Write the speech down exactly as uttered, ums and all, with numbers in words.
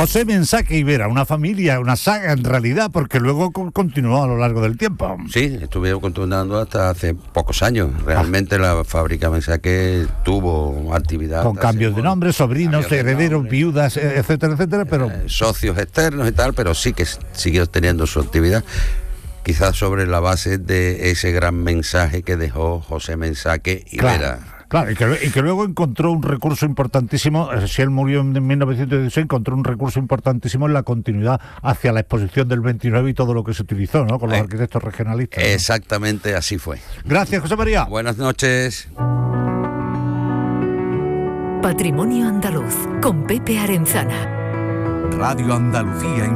José Mensaque y Vera, una familia, una saga en realidad, porque luego con, continuó a lo largo del tiempo. Sí, estuvieron continuando hasta hace pocos años. Realmente ah. la fábrica Mensaque tuvo actividad. Con cambios de nombre, sobrinos, herederos, viudas, etcétera, etcétera, pero... Eh, socios externos y tal, pero sí que siguió teniendo su actividad. Quizás sobre la base de ese gran mensaje que dejó José Mensaque y claro, Vera. Claro, y que, y que luego encontró un recurso importantísimo, si él murió en mil novecientos dieciséis, encontró un recurso importantísimo en la continuidad hacia la exposición del veintinueve y todo lo que se utilizó, ¿no? Con los eh, arquitectos regionalistas, ¿no? Exactamente así fue. Gracias, José María. Buenas noches. Patrimonio Andaluz, con Pepe Arenzana. Radio Andalucía